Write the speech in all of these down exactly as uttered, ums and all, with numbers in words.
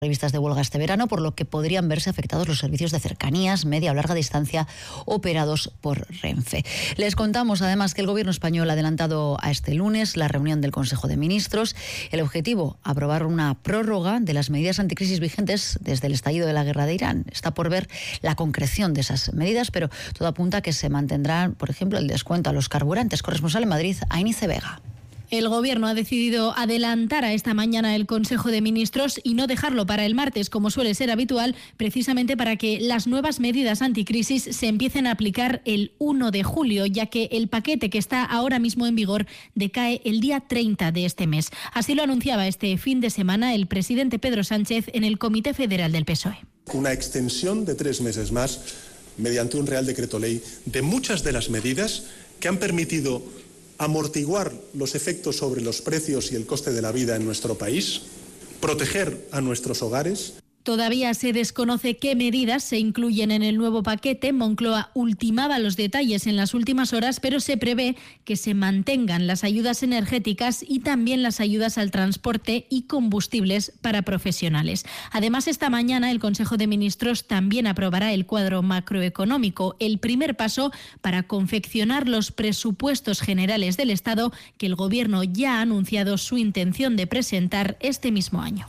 previstas de huelga este verano, por lo que podrían verse afectados los servicios de cercanías, media o larga distancia operados por Renfe. Les contamos además que el Gobierno español ha adelantado a este lunes la reunión del Consejo de Ministros. El objetivo, aprobar una prórroga de las medidas anticrisis vigentes desde el estallido de la guerra de Irán. Está por ver la concreción de esas medidas, pero todo apunta a que se mantendrá, por ejemplo, el descuento a los carburantes. Corresponsal en Madrid, Ainice Vega. El Gobierno ha decidido adelantar a esta mañana el Consejo de Ministros y no dejarlo para el martes, como suele ser habitual, precisamente para que las nuevas medidas anticrisis se empiecen a aplicar el uno de julio, ya que el paquete que está ahora mismo en vigor decae el día treinta de este mes. Así lo anunciaba este fin de semana el presidente Pedro Sánchez en el Comité Federal del P S O E. Una extensión de tres meses más, mediante un Real Decreto Ley, de muchas de las medidas que han permitido amortiguar los efectos sobre los precios y el coste de la vida en nuestro país, proteger a nuestros hogares. Todavía se desconoce qué medidas se incluyen en el nuevo paquete. Moncloa ultimaba los detalles en las últimas horas, pero se prevé que se mantengan las ayudas energéticas y también las ayudas al transporte y combustibles para profesionales. Además, esta mañana el Consejo de Ministros también aprobará el cuadro macroeconómico, el primer paso para confeccionar los presupuestos generales del Estado que el Gobierno ya ha anunciado su intención de presentar este mismo año.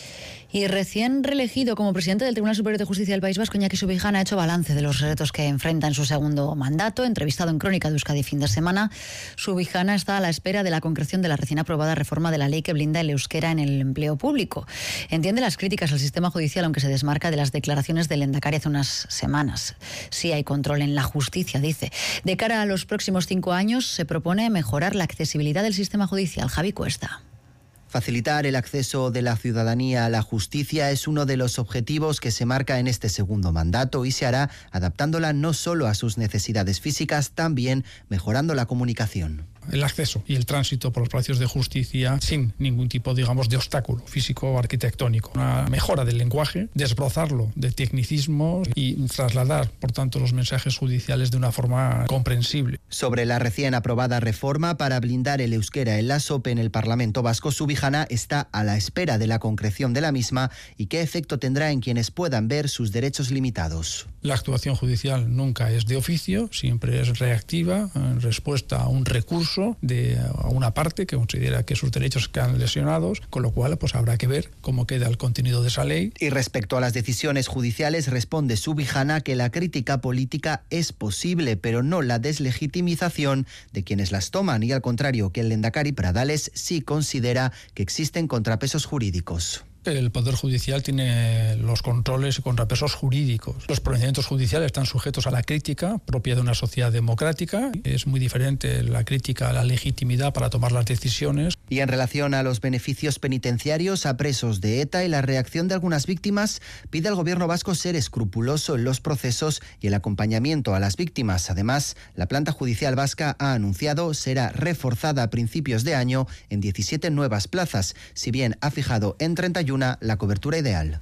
Y recién reelegido como presidente del Tribunal Superior de Justicia del País Vasco, Iñaki Subijana ha hecho balance de los retos que enfrenta en su segundo mandato. Entrevistado en Crónica de Euskadi fin de semana, Subijana está a la espera de la concreción de la recién aprobada reforma de la ley que blinda el euskera en el empleo público. Entiende las críticas al sistema judicial, aunque se desmarca de las declaraciones del Lehendakari hace unas semanas. Sí hay control en la justicia, dice. De cara a los próximos cinco años, se propone mejorar la accesibilidad del sistema judicial. Javi Cuesta. Facilitar el acceso de la ciudadanía a la justicia es uno de los objetivos que se marca en este segundo mandato y se hará adaptándola no solo a sus necesidades físicas, también mejorando la comunicación. El acceso y el tránsito por los palacios de justicia sin ningún tipo, digamos, de obstáculo físico o arquitectónico. Una mejora del lenguaje, desbrozarlo de tecnicismos y trasladar, por tanto, los mensajes judiciales de una forma comprensible. Sobre la recién aprobada reforma para blindar el euskera en la S O P en el Parlamento Vasco, Subijana está a la espera de la concreción de la misma y qué efecto tendrá en quienes puedan ver sus derechos limitados. La actuación judicial nunca es de oficio, siempre es reactiva en respuesta a un recurso de a una parte que considera que sus derechos quedan lesionados, con lo cual pues habrá que ver cómo queda el contenido de esa ley. Y respecto a las decisiones judiciales, responde Subijana que la crítica política es posible, pero no la deslegitimización de quienes las toman, y al contrario que el Lehendakari Pradales sí considera que existen contrapesos jurídicos. El Poder Judicial tiene los controles y contrapesos jurídicos. Los procedimientos judiciales están sujetos a la crítica propia de una sociedad democrática. Es muy diferente la crítica a la legitimidad para tomar las decisiones. Y en relación a los beneficios penitenciarios a presos de ETA y la reacción de algunas víctimas, pide al Gobierno vasco ser escrupuloso en los procesos y el acompañamiento a las víctimas. Además, la planta judicial vasca ha anunciado será reforzada a principios de año en diecisiete nuevas plazas, si bien ha fijado en treinta y uno la cobertura ideal.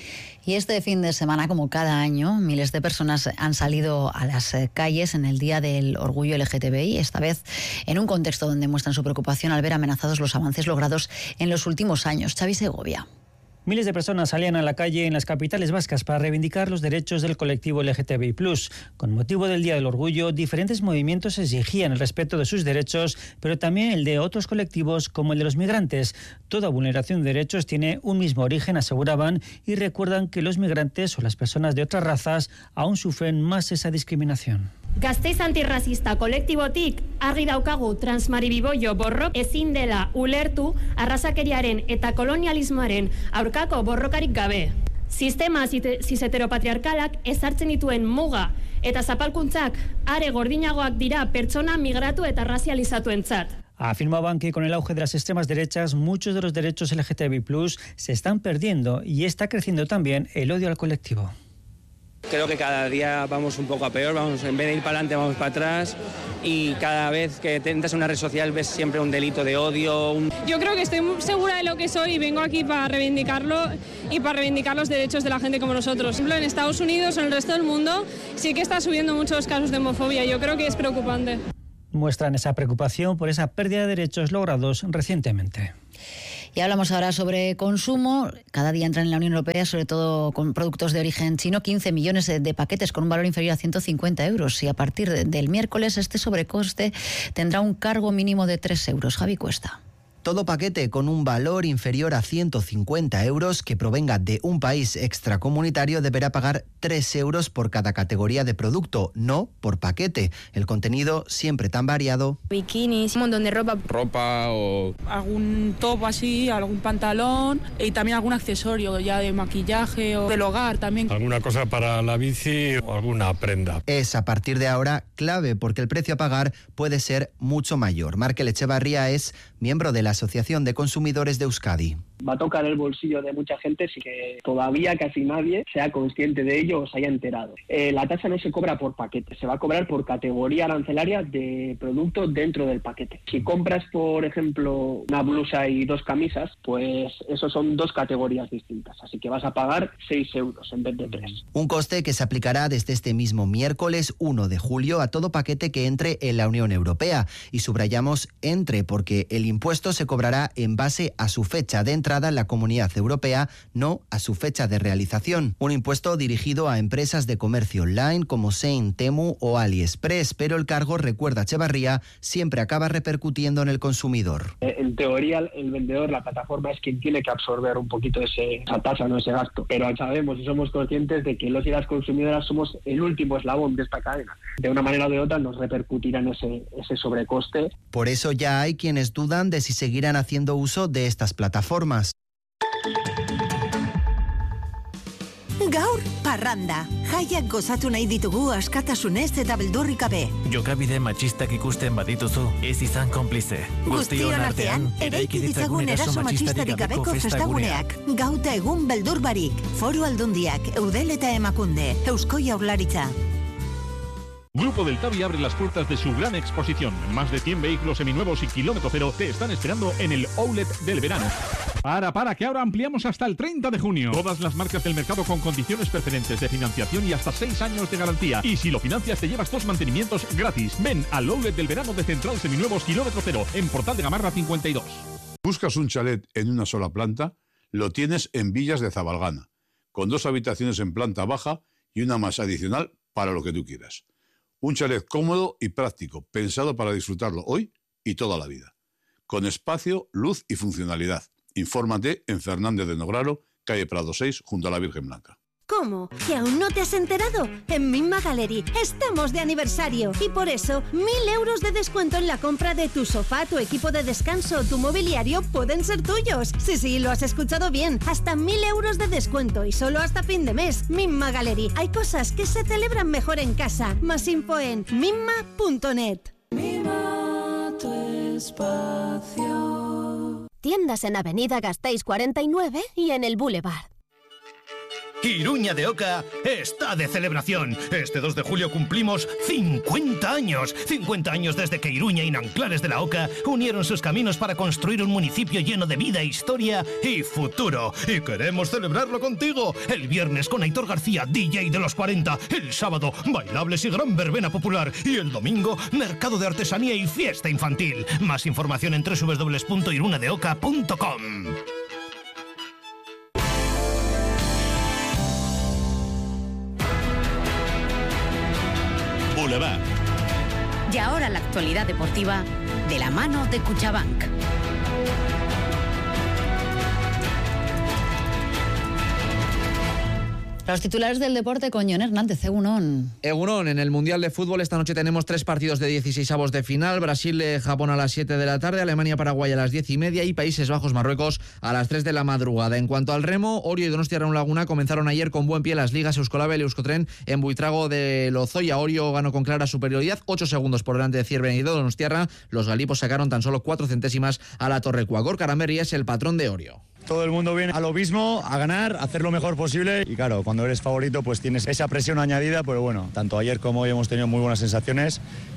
Y este fin de semana, como cada año, miles de personas han salido a las calles en el Día del Orgullo L G T B I, esta vez en un contexto donde muestran su preocupación al ver amenazados los avances logrados en los últimos años. Xavi Segovia. Miles de personas salían a la calle en las capitales vascas para reivindicar los derechos del colectivo L G T B I plus. Con motivo del Día del Orgullo, diferentes movimientos exigían el respeto de sus derechos, pero también el de otros colectivos como el de los migrantes. Toda vulneración de derechos tiene un mismo origen, aseguraban, y recuerdan que los migrantes o las personas de otras razas aún sufren más esa discriminación. Gasteiz antirrazista kolektibotik argi daukagu transmaribiboio borrok ezin dela ulertu arrazakeriaren eta kolonialismoaren aurkako borrokarik gabe. Sistema cis-heteropatriarkalak ezartzen dituen muga eta zapalkuntzak are gordinagoak dira pertsona migratu eta razializatuentzat. Afirmaban que con el auge de las extremas derechas, muchos de los derechos L G T B I plus se están perdiendo y está creciendo también el odio al colectivo. Creo que cada día vamos un poco a peor, vamos, en vez de ir para adelante vamos para atrás, y cada vez que te entras en una red social ves siempre un delito de odio. Un... Yo creo que estoy muy segura de lo que soy y vengo aquí para reivindicarlo y para reivindicar los derechos de la gente como nosotros. Por ejemplo, en Estados Unidos o en el resto del mundo sí que está subiendo muchos casos de homofobia, yo creo que es preocupante. Muestran esa preocupación por esa pérdida de derechos logrados recientemente. Y hablamos ahora sobre consumo. Cada día entran en la Unión Europea, sobre todo con productos de origen chino, quince millones de, de paquetes con un valor inferior a ciento cincuenta euros. Y a partir de, del miércoles este sobrecoste tendrá un cargo mínimo de tres euros. Javi Cuesta. Todo paquete con un valor inferior a ciento cincuenta euros que provenga de un país extracomunitario deberá pagar tres euros por cada categoría de producto, no por paquete. El contenido siempre tan variado. Bikinis, un montón de ropa. Ropa o algún top así, algún pantalón y también algún accesorio ya de maquillaje o del hogar también. Alguna cosa para la bici o alguna prenda. Es a partir de ahora clave porque el precio a pagar puede ser mucho mayor. Markel Echevarría es miembro de la Asociación de Consumidores de Euskadi. Va a tocar el bolsillo de mucha gente sin que todavía casi nadie sea consciente de ello o se haya enterado. Eh, la tasa no se cobra por paquete, se va a cobrar por categoría arancelaria de producto dentro del paquete. Si compras, por ejemplo, una blusa y dos camisas, pues eso son dos categorías distintas, así que vas a pagar seis euros en vez de tres. Un coste que se aplicará desde este mismo miércoles uno de julio a todo paquete que entre en la Unión Europea. Y subrayamos entre porque el impuesto se cobrará en base a su fecha de entrada en la Comunidad Europea, no a su fecha de realización. Un impuesto dirigido a empresas de comercio online como Shein, Temu o AliExpress, pero el cargo, recuerda Echevarría, siempre acaba repercutiendo en el consumidor. En teoría, el vendedor, la plataforma, es quien tiene que absorber un poquito ese, esa tasa, no ese gasto. Pero sabemos y somos conscientes de que los y las consumidoras somos el último eslabón de esta cadena. De una manera o de otra nos repercutirá en ese, ese sobrecoste. Por eso ya hay quienes dudan de si seguirán haciendo uso de estas plataformas. Gaur, parranda. Jaiak gozatu nahi ditugu askatasunez eta beldurrik gabe. Jokabide matxistak ikusten badituzu, ez izan konplize. Guztion artean, eraiki ditzagun eraso matxistarik gabeko festaguneak. Gauta egun beldur barik. Foru Aldundiak, Eudel eta Emakunde, Eusko Jaurlaritza. Grupo del Tabi abre las puertas de su gran exposición. Más de cien vehículos seminuevos y kilómetro cero te están esperando en el Outlet del verano. Para, para, que ahora ampliamos hasta el treinta de junio. Todas las marcas del mercado con condiciones preferentes de financiación y hasta seis años de garantía. Y si lo financias te llevas dos mantenimientos gratis. Ven al Outlet del verano de Central Seminuevos kilómetro cero en Portal de Gamarra cincuenta y dos. ¿Buscas un chalet en una sola planta? Lo tienes en Villas de Zabalgana, con dos habitaciones en planta baja y una más adicional para lo que tú quieras. Un chalet cómodo y práctico, pensado para disfrutarlo hoy y toda la vida. Con espacio, luz y funcionalidad. Infórmate en Fernández de Nograro, calle Prado seis, junto a la Virgen Blanca. ¿Cómo? ¿Que aún no te has enterado? En Minma Gallery estamos de aniversario y por eso mil euros de descuento en la compra de tu sofá, tu equipo de descanso o tu mobiliario pueden ser tuyos. Sí, sí, lo has escuchado bien. Hasta mil euros de descuento y solo hasta fin de mes. Minma Gallery. Hay cosas que se celebran mejor en casa. Más info en minma punto net. Mima tu espacio. Tiendas en Avenida Gasteiz cuarenta y nueve y en el Boulevard. Iruña de Oca está de celebración. Este dos de julio cumplimos cincuenta años. cincuenta años desde que Iruña y Nanclares de la Oca unieron sus caminos para construir un municipio lleno de vida, historia y futuro. Y queremos celebrarlo contigo. El viernes con Aitor García, D J de los cuarenta. El sábado, bailables y gran verbena popular. Y el domingo, mercado de artesanía y fiesta infantil. Más información en doble u doble u doble u punto iruna de oca punto com. Boulevard. Y ahora la actualidad deportiva de la mano de Cuchabank. Los titulares del deporte con Jon Hernández. Egunon. Egunon, en el Mundial de Fútbol esta noche tenemos tres partidos de dieciseisavos de final. Brasil-Japón a las siete de la tarde, Alemania-Paraguay a las diez y media y Países Bajos-Marruecos a las tres de la madrugada. En cuanto al remo, Orio y Donostia Raun Laguna comenzaron ayer con buen pie las ligas Euskolabel y Euskotren en Buitrago de Lozoya. Orio ganó con clara superioridad, ocho segundos por delante de Cierven y de Donostiarra. Los galipos sacaron tan solo cuatro centésimas a la Torrecua. Gorka Aranberri es el patrón de Orio. Todo el mundo viene a lo mismo, a ganar, a hacer lo mejor posible y claro, cuando eres favorito pues tienes esa presión añadida, pero bueno, tanto ayer como hoy hemos tenido muy buenas sensaciones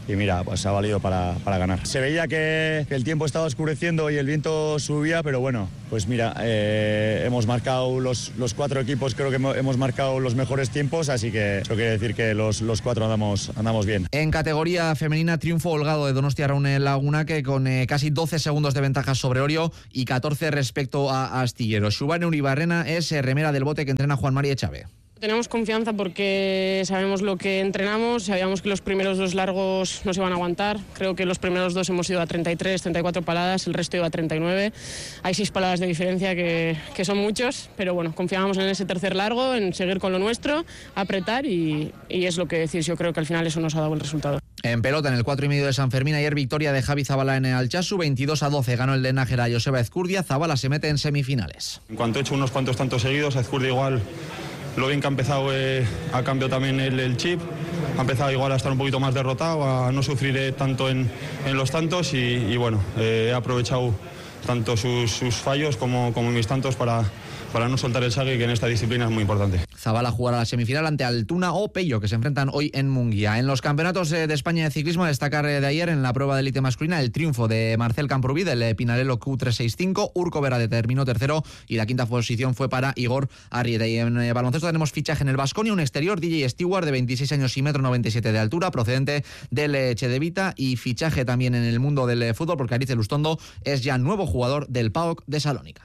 y mira, pues ha valido para, para ganar. Se veía que, que el tiempo estaba oscureciendo y el viento subía, pero bueno, pues mira, eh, hemos marcado los, los cuatro equipos, creo que hemos marcado los mejores tiempos, así que eso quiere decir que los, los cuatro andamos, andamos bien. En categoría femenina, triunfo holgado de Donostia Raune Laguna, que con eh, casi doce segundos de ventaja sobre Orio y catorce respecto a Astillero. Shubane Uribarrena es eh, remera del bote que entrena Juan María Echave. Tenemos confianza porque sabemos lo que entrenamos, sabíamos que los primeros dos largos nos iban a aguantar. Creo que los primeros dos hemos ido a treinta y tres, treinta y cuatro paladas, el resto iba a treinta y nueve. Hay seis paladas de diferencia que, que son muchos, pero bueno, confiábamos en ese tercer largo, en seguir con lo nuestro, apretar y, y es lo que decís. Yo creo que al final eso nos ha dado el resultado. En pelota, en el cuatro y medio de San Fermín, ayer victoria de Javi Zabala en el Altsasu, veintidós a doce, ganó el de Nájera Joseba Ezcurdia. Zabala se mete en semifinales. En cuanto he hecho unos cuantos tantos seguidos, Ezcurdia igual, lo bien que ha empezado, eh, ha cambiado también el, el chip, ha empezado igual a estar un poquito más derrotado, a no sufrir eh, tanto en, en los tantos y, y bueno, eh, he aprovechado tanto sus, sus fallos como, como mis tantos para, para no soltar el saque, que en esta disciplina es muy importante. Zabala jugará la semifinal ante Altuna o Pello, que se enfrentan hoy en Munguía. En los campeonatos de España de ciclismo, a destacar de ayer en la prueba de élite masculina el triunfo de Marcel Camprubí del Pinarello Q trescientos sesenta y cinco, Urco Vera terminó tercero y la quinta posición fue para Igor Arrieta. Y en eh, baloncesto tenemos fichaje en el Baskonia, un exterior, D J Stewart, de veintiséis años y metro noventa y siete de altura, procedente del eh, Chedevita, y fichaje también en el mundo del eh, fútbol, porque Ariz Elustondo es ya nuevo jugador del P A O K de Salónica.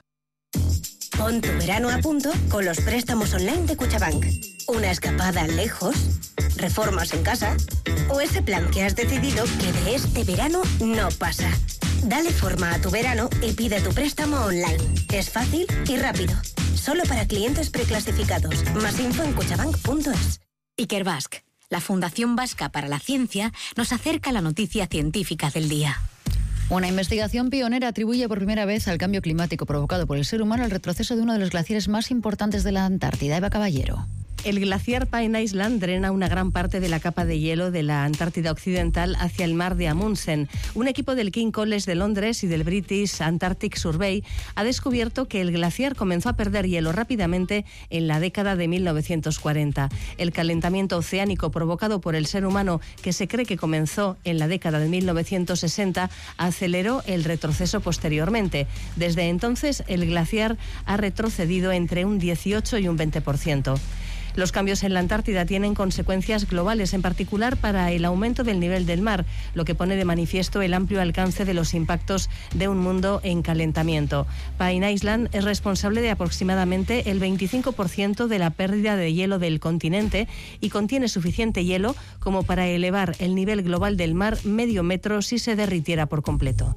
Pon tu verano a punto con los préstamos online de Cuchabank. Una escapada lejos, reformas en casa o ese plan que has decidido que de este verano no pasa. Dale forma a tu verano y pide tu préstamo online. Es fácil y rápido. Solo para clientes preclasificados. Más info en cuchabank punto es. Ikerbasque, la Fundación Vasca para la Ciencia, nos acerca a la noticia científica del día. Una investigación pionera atribuye por primera vez al cambio climático provocado por el ser humano el retroceso de uno de los glaciares más importantes de la Antártida. Eva Caballero. El glaciar Pine Island drena una gran parte de la capa de hielo de la Antártida Occidental hacia el mar de Amundsen. Un equipo del King College de Londres y del British Antarctic Survey ha descubierto que el glaciar comenzó a perder hielo rápidamente en la década de mil novecientos cuarenta. El calentamiento oceánico provocado por el ser humano, que se cree que comenzó en la década de mil novecientos sesenta, aceleró el retroceso posteriormente. Desde entonces, el glaciar ha retrocedido entre un dieciocho y un veinte por ciento. Los cambios en la Antártida tienen consecuencias globales, en particular para el aumento del nivel del mar, lo que pone de manifiesto el amplio alcance de los impactos de un mundo en calentamiento. Pine Island es responsable de aproximadamente el veinticinco por ciento de la pérdida de hielo del continente y contiene suficiente hielo como para elevar el nivel global del mar medio metro si se derritiera por completo.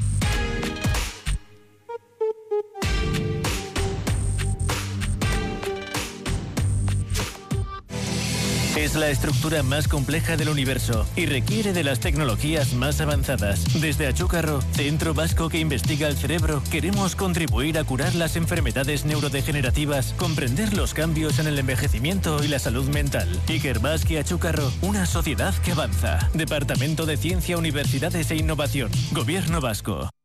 Es la estructura más compleja del universo y requiere de las tecnologías más avanzadas. Desde Achúcarro, Centro Vasco que investiga el cerebro, queremos contribuir a curar las enfermedades neurodegenerativas, comprender los cambios en el envejecimiento y la salud mental. Ikerbasque Achúcarro, una sociedad que avanza. Departamento de Ciencia, Universidades e Innovación. Gobierno Vasco.